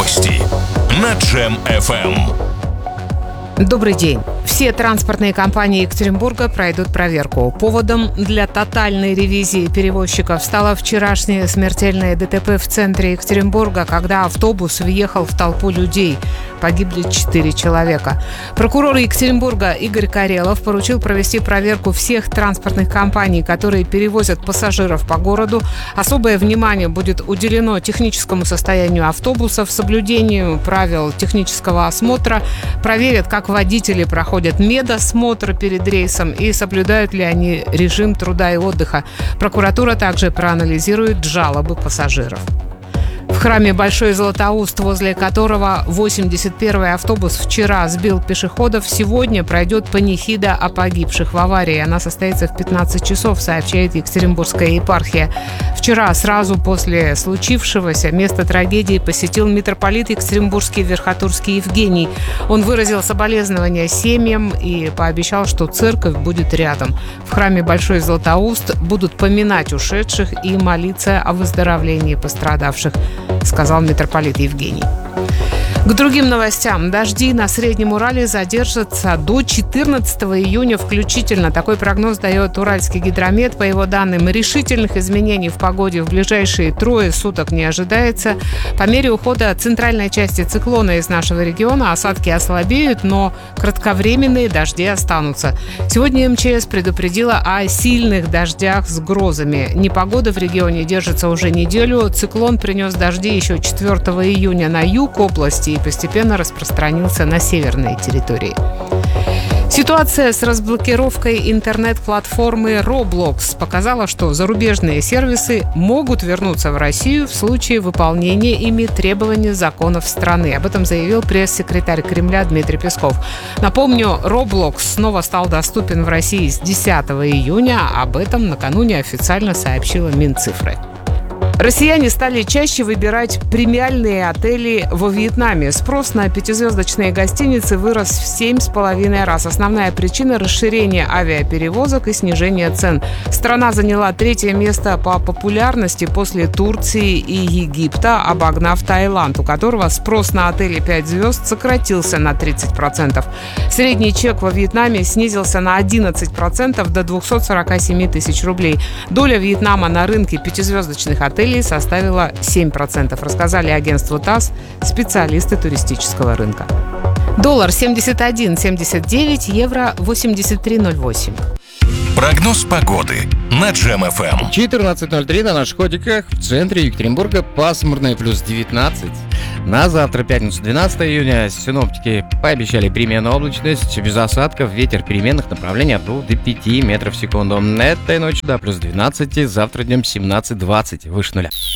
Новости на Джем FM. Добрый день. Все транспортные компании Екатеринбурга пройдут проверку. Поводом для тотальной ревизии перевозчиков стало вчерашнее смертельное ДТП в центре Екатеринбурга, когда автобус въехал в толпу людей. Погибли 4 человека. Прокурор Екатеринбурга Игорь Карелов поручил провести проверку всех транспортных компаний, которые перевозят пассажиров по городу. Особое внимание будет уделено техническому состоянию автобусов, соблюдению правил технического осмотра. Проверят, как водители проходят медосмотр перед рейсом и соблюдают ли они режим труда и отдыха. Прокуратура также проанализирует жалобы пассажиров. В храме Большой Златоуст, возле которого 81-й автобус вчера сбил пешеходов, сегодня пройдет панихида о погибших в аварии. Она состоится в 15 часов, сообщает Екатеринбургская епархия. Вчера, сразу после случившегося, место трагедии посетил митрополит Екатеринбургский Верхотурский Евгений. Он выразил соболезнования семьям и пообещал, что церковь будет рядом. В храме Большой Златоуст будут поминать ушедших и молиться о выздоровлении пострадавших, сказал митрополит Евгений. К другим новостям. Дожди на Среднем Урале задержатся до 14 июня включительно. Такой прогноз дает Уральский гидромет. По его данным, решительных изменений в погоде в ближайшие 3 суток не ожидается. По мере ухода центральной части циклона из нашего региона осадки ослабеют, но кратковременные дожди останутся. Сегодня МЧС предупредила о сильных дождях с грозами. Непогода в регионе держится уже неделю. Циклон принес дожди еще 4 июня на юг области и постепенно распространился на северные территории. Ситуация с разблокировкой интернет-платформы Roblox показала, что зарубежные сервисы могут вернуться в Россию в случае выполнения ими требований законов страны. Об этом заявил пресс-секретарь Кремля Дмитрий Песков. Напомню, Roblox снова стал доступен в России с 10 июня. Об этом накануне официально сообщила Минцифры. Россияне стали чаще выбирать премиальные отели во Вьетнаме. Спрос на 5-звездочные гостиницы вырос в 7,5 раз. Основная причина – расширение авиаперевозок и снижение цен. Страна заняла 3-е место по популярности после Турции и Египта, обогнав Таиланд, у которого спрос на отели 5 звезд сократился на 30%. Средний чек во Вьетнаме снизился на 11% до 247 тысяч рублей. Доля Вьетнама на рынке 5-звездочных отелей составила 7%, рассказали агентству ТАСС специалисты туристического рынка. Доллар 71,79, евро 83,08. Прогноз погоды на Джем FM. 14:03 на наших ходиках. В центре Екатеринбурга пасмурно, плюс 19. На завтра, пятницу, 12 июня, синоптики пообещали переменную облачность, без осадков, ветер переменных направлений от 2 до 5 метров в секунду. Этой ночью до плюс 12, завтра днем 17-20, выше нуля.